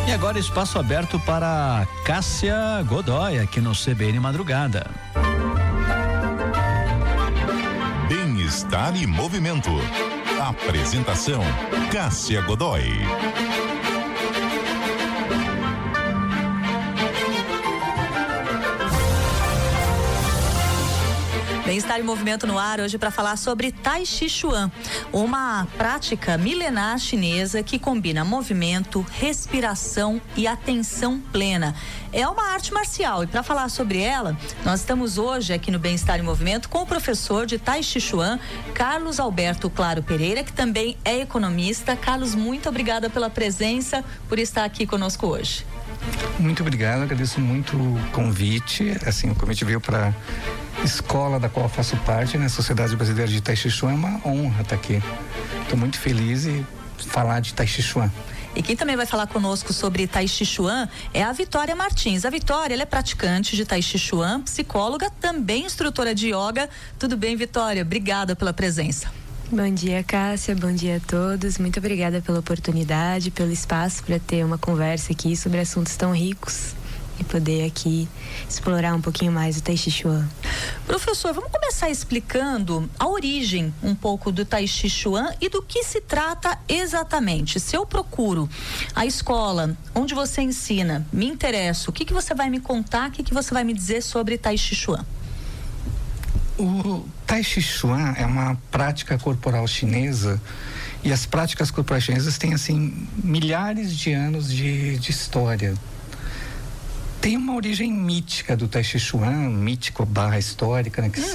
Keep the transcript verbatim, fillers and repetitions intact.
E agora espaço aberto para Cássia Godoy aqui no C B N Madrugada. Bem-estar e movimento. Apresentação: Cássia Godoy. Bem-estar e movimento no ar hoje para falar sobre Tai Chi Chuan, uma prática milenar chinesa que combina movimento, respiração e atenção plena. É uma arte marcial e para falar sobre ela, nós estamos hoje aqui no Bem-estar e Movimento com o professor de Tai Chi Chuan, Carlos Alberto Claro Pereira, que também é economista. Carlos, muito obrigada pela presença, por estar aqui conosco hoje. Muito obrigado, agradeço muito o convite. Assim, o convite veio para escola da qual eu faço parte, né? Sociedade Brasileira de Tai Chi Chuan. É uma honra estar aqui. Estou muito feliz e falar de Tai Chi Chuan. E quem também vai falar conosco sobre Tai Chi Chuan é a Vitória Martins. A Vitória, ela é praticante de Tai Chi Chuan, psicóloga, também instrutora de yoga. Tudo bem, Vitória? Obrigada pela presença. Bom dia, Cássia, bom dia a todos. Muito obrigada pela oportunidade, pelo espaço para ter uma conversa aqui sobre assuntos tão ricos e poder aqui explorar um pouquinho mais o Tai Chi Chuan. Professor, vamos começar explicando a origem um pouco do Tai Chi Chuan e do que se trata exatamente. Se eu procuro a escola onde você ensina, me interesso, o que que você vai me contar, o que que você vai me dizer sobre Tai Chi Chuan? O Tai Chi Chuan é uma prática corporal chinesa e as práticas corporais chinesas têm assim milhares de anos de, de história. Tem uma origem mítica do Tai Chi Chuan, mítico barra histórica, né, que hum.